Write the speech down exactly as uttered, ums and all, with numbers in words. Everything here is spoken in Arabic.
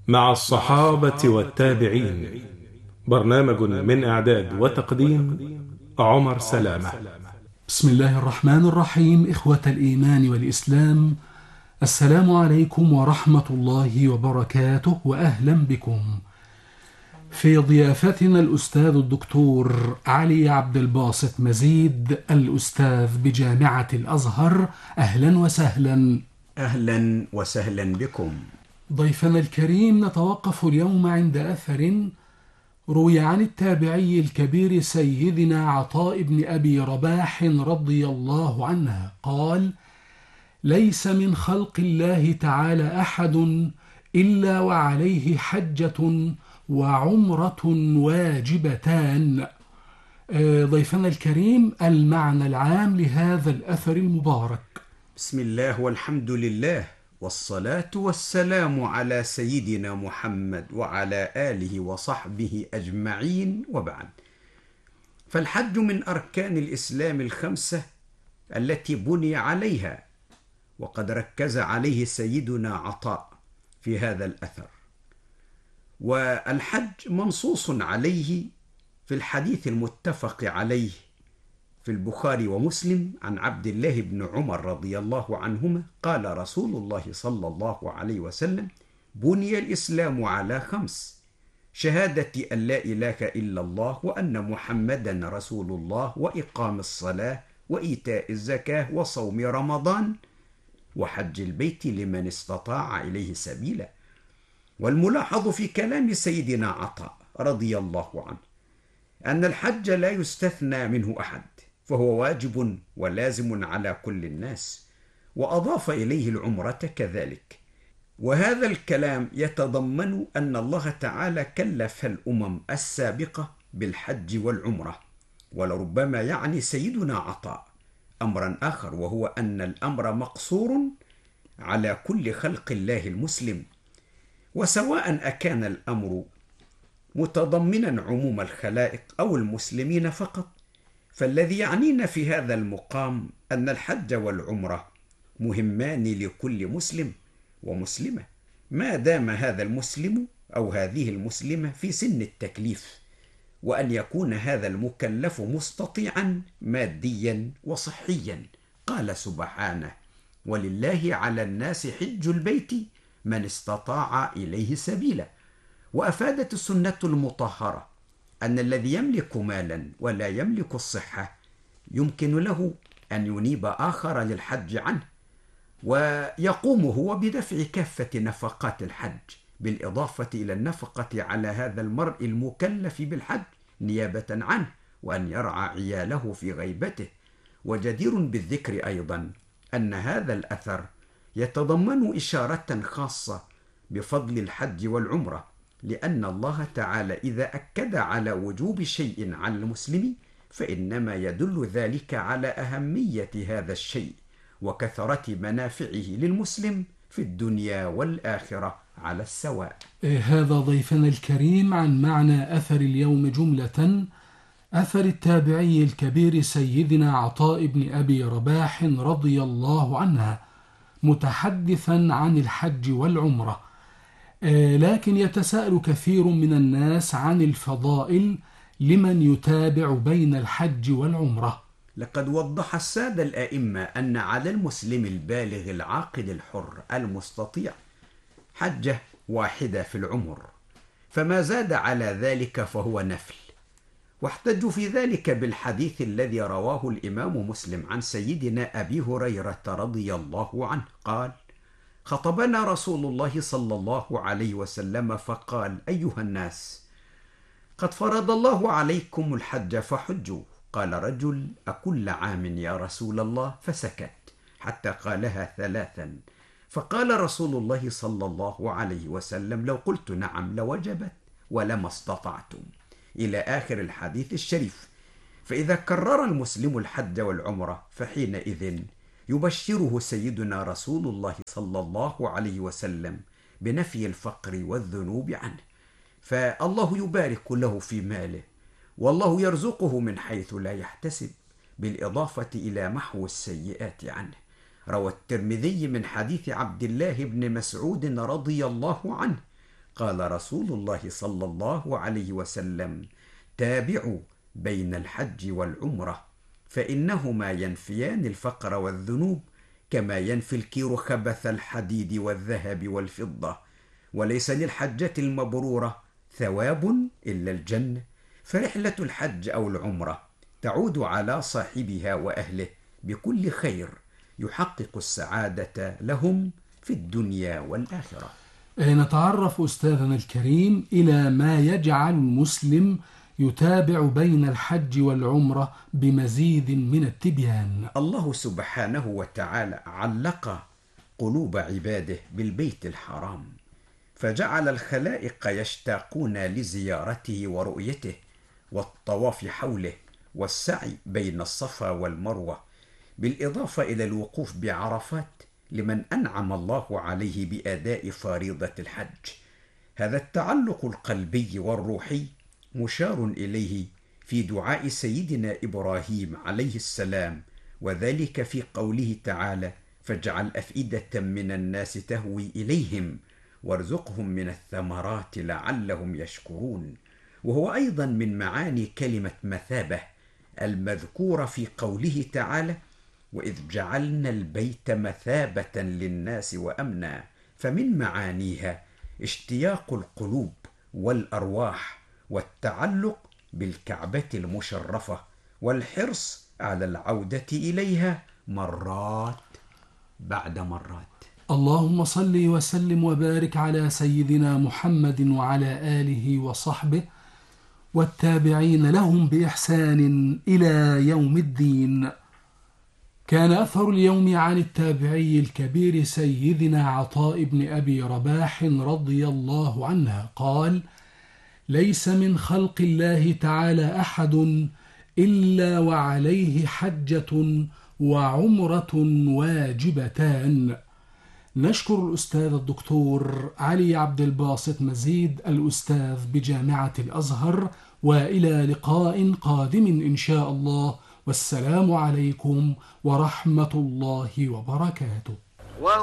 مع الصحابة والتابعين. برنامج من إعداد وتقديم عمر سلامة. بسم الله الرحمن الرحيم. إخوة الإيمان والإسلام، السلام عليكم ورحمة الله وبركاته، وأهلا بكم في ضيافتنا الأستاذ الدكتور علي عبد الباسط مزيد، الأستاذ بجامعة الأزهر. أهلا وسهلا. أهلا وسهلا بكم. ضيفنا الكريم، نتوقف اليوم عند أثر روي عن التابعي الكبير سيدنا عطاء بن أبي رباح رضي الله عنه قال: ليس من خلق الله تعالى أحد إلا وعليه حجة وعمرة واجبتان. ضيفنا الكريم، المعنى العام لهذا الأثر المبارك. بسم الله والحمد لله، والصلاة والسلام على سيدنا محمد وعلى آله وصحبه أجمعين، وبعد. فالحج من أركان الإسلام الخمسة التي بني عليها، وقد ركز عليه سيدنا عطاء في هذا الأثر. والحج منصوص عليه في الحديث المتفق عليه في البخاري ومسلم عن عبد الله بن عمر رضي الله عنهما قال رسول الله صلى الله عليه وسلم: بني الإسلام على خمس: شهادة أن لا إله إلا الله وأن محمدا رسول الله، وإقام الصلاة، وإيتاء الزكاة، وصوم رمضان، وحج البيت لمن استطاع إليه سبيلا. والملاحظ في كلام سيدنا عطاء رضي الله عنه أن الحج لا يستثنى منه أحد، فهو واجب ولازم على كل الناس، وأضاف إليه العمرة كذلك. وهذا الكلام يتضمن أن الله تعالى كلف الأمم السابقة بالحج والعمرة، ولربما يعني سيدنا عطاء أمرا آخر، وهو أن الأمر مقصور على كل خلق الله المسلم. وسواء أكان الأمر متضمنا عموم الخلائق أو المسلمين فقط، فالذي يعنينا في هذا المقام أن الحج والعمرة مهمان لكل مسلم ومسلمة، ما دام هذا المسلم أو هذه المسلمة في سن التكليف، وأن يكون هذا المكلف مستطيعا ماديا وصحيا. قال سبحانه: ولله على الناس حج البيت من استطاع إليه سبيلا. وأفادت السنة المطهرة أن الذي يملك مالا ولا يملك الصحة يمكن له أن ينيب آخر للحج عنه، ويقوم هو بدفع كافة نفقات الحج، بالإضافة إلى النفقة على هذا المرء المكلف بالحج نيابة عنه، وأن يرعى عياله في غيبته. وجدير بالذكر أيضا أن هذا الأثر يتضمن إشارة خاصة بفضل الحج والعمرة، لأن الله تعالى إذا أكد على وجوب شيء على المسلم فإنما يدل ذلك على أهمية هذا الشيء وكثرة منافعه للمسلم في الدنيا والآخرة على السواء. هذا ضيفنا الكريم عن معنى أثر اليوم جملة. أثر التابعي الكبير سيدنا عطاء بن أبي رباح رضي الله عنه متحدثا عن الحج والعمرة، لكن يتساءل كثير من الناس عن الفضائل لمن يتابع بين الحج والعمرة. لقد وضح السادة الآئمة أن على المسلم البالغ العاقل الحر المستطيع حجة واحدة في العمر، فما زاد على ذلك فهو نفل. واحتجوا في ذلك بالحديث الذي رواه الإمام مسلم عن سيدنا أبي هريرة رضي الله عنه قال: خطبنا رسول الله صلى الله عليه وسلم فقال: أيها الناس، قد فرض الله عليكم الحج فحجوا. قال رجل: أكل عام يا رسول الله؟ فسكت حتى قالها ثلاثا، فقال رسول الله صلى الله عليه وسلم: لو قلت نعم لوجبت ولما استطعتم، إلى آخر الحديث الشريف. فإذا كرر المسلم الحج والعمرة فحينئذ يبشره سيدنا رسول الله صلى الله عليه وسلم بنفي الفقر والذنوب عنه، فالله يبارك له في ماله، والله يرزقه من حيث لا يحتسب، بالإضافة إلى محو السيئات عنه. روى الترمذي من حديث عبد الله بن مسعود رضي الله عنه قال رسول الله صلى الله عليه وسلم: تابعوا بين الحج والعمرة، فإنهما ينفيان الفقر والذنوب كما ينفي الكير خبث الحديد والذهب والفضة، وليس للحجة المبرورة ثواب إلا الجنة، فرحلة الحج أو العمرة تعود على صاحبها وأهله بكل خير يحقق السعادة لهم في الدنيا والآخرة. نتعرف أستاذنا الكريم إلى ما يجعل المسلم يتابع بين الحج والعمرة بمزيد من التبيان. الله سبحانه وتعالى علق قلوب عباده بالبيت الحرام، فجعل الخلائق يشتاقون لزيارته ورؤيته والطواف حوله والسعي بين الصفا والمروة، بالإضافة إلى الوقوف بعرفات لمن أنعم الله عليه بأداء فريضة الحج. هذا التعلق القلبي والروحي مشار إليه في دعاء سيدنا إبراهيم عليه السلام، وذلك في قوله تعالى: فاجعل أفئدة من الناس تهوي إليهم وارزقهم من الثمرات لعلهم يشكرون. وهو أيضا من معاني كلمة مثابة المذكورة في قوله تعالى: وإذ جعلنا البيت مثابة للناس وأمنا، فمن معانيها اشتياق القلوب والأرواح والتعلق بالكعبة المشرفة والحرص على العودة إليها مرات بعد مرات. اللهم صل وسلم وبارك على سيدنا محمد وعلى آله وصحبه والتابعين لهم بإحسان إلى يوم الدين. كان أثر اليوم عن التابعي الكبير سيدنا عطاء بن أبي رباح رضي الله عنه قال: ليس من خلق الله تعالى أحد إلا وعليه حجة وعمرة واجبتان. نشكر الأستاذ الدكتور علي عبد الباسط مزيد الأستاذ بجامعة الأزهر، وإلى لقاء قادم إن شاء الله، والسلام عليكم ورحمة الله وبركاته.